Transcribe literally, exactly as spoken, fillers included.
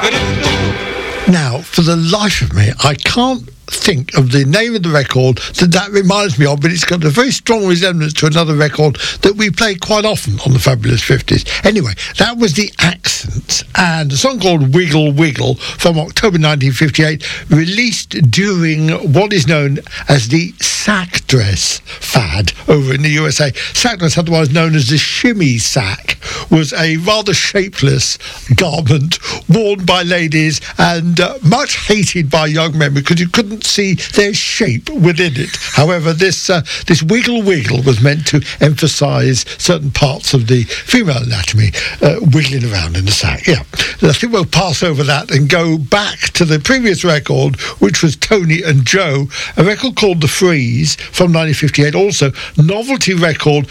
Now, for the life of me, I can't think of the name of the record that that reminds me of, but it's got a very strong resemblance to another record that we play quite often on the Fabulous fifties. Anyway, that was the Accents, and a song called Wiggle Wiggle from October nineteen fifty-eight, released during what is known as the sack dress fad over in the U S A. Sack dress, otherwise known as the shimmy sack, was a rather shapeless garment worn by ladies and uh, much hated by young men because you couldn't see their shape within it. However, this uh, this wiggle wiggle was meant to emphasise certain parts of the female anatomy uh, wiggling around in the sack. Yeah, I think we'll pass over that and go back to the previous record, which was Tony and Joe, a record called The Freeze from nineteen fifty-eight, also novelty record